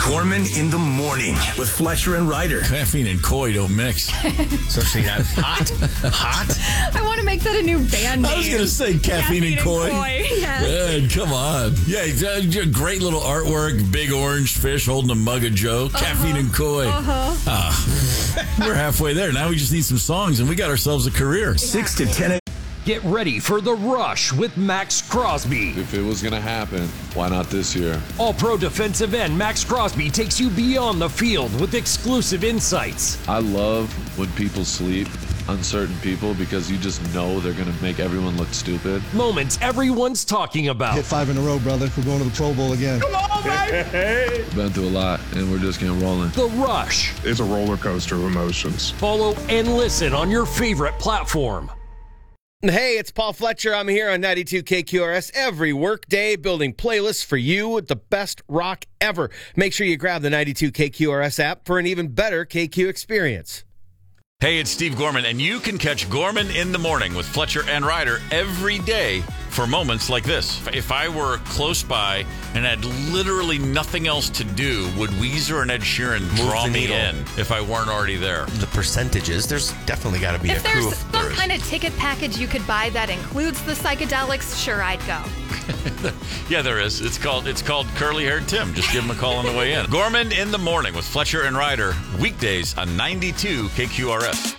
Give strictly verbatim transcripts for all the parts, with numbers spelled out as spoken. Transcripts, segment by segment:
Gorman in the morning with Fletcher and Ryder. Caffeine and koi don't mix. Especially that hot, hot. I want to make that a new band name. I was going to say caffeine, Caffeine and koi. and koi, yes. Man, come on. Yeah, uh, great little artwork. Big orange fish holding a mug of Joe. Uh-huh. Caffeine and koi. Uh-huh. Ah, we're halfway there. Now we just need some songs, and we got ourselves a career. six to ten. Get ready for The Rush with Max Crosby. If it was going to happen, why not this year? All-pro defensive end Max Crosby takes you beyond the field with exclusive insights. I love when people sleep, uncertain people, because you just know they're going to make everyone look stupid. Moments everyone's talking about. Hit five in a row, brother. We're going to the Pro Bowl again. Come on, baby! Been through a lot, and we're just getting rolling. The Rush. It's a roller coaster of emotions. Follow and listen on your favorite platform. Hey, it's Paul Fletcher. I'm here on ninety-two K Q R S every workday, building playlists for you with the best rock ever. Make sure you grab the ninety-two K Q R S app for an even better K Q experience. Hey, it's Steve Gorman, and you can catch Gorman in the morning with Fletcher and Ryder every day for moments like this. If I were close by and had literally nothing else to do, would Weezer and Ed Sheeran Move draw the me needle. in if I weren't already there? The percentages, there's definitely got to be If a crew there's of some thirst. kind of ticket package you could buy that includes the psychedelics, sure, I'd go. Yeah, there is. It's called it's called Curly Haired Tim. Just give him a call on the way in. Gorman in the morning with Fletcher and Ryder, weekdays on ninety-two K Q R S.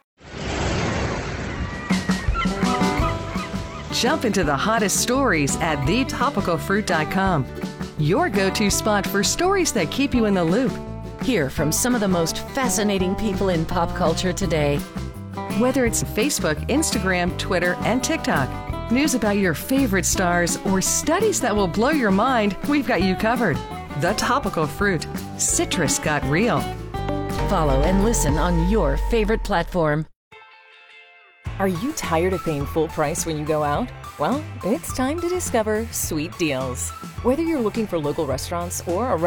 Jump into the hottest stories at the topical fruit dot com. Your go-to spot for stories that keep you in the loop. Hear from some of the most fascinating people in pop culture today. Whether it's Facebook, Instagram, Twitter, and TikTok, news about your favorite stars, or studies that will blow your mind, we've got you covered. The Topical Fruit. Citrus got real. Follow and listen on your favorite platform. Are you tired of paying full price when you go out? Well, it's time to discover Sweet Deals. Whether you're looking for local restaurants or a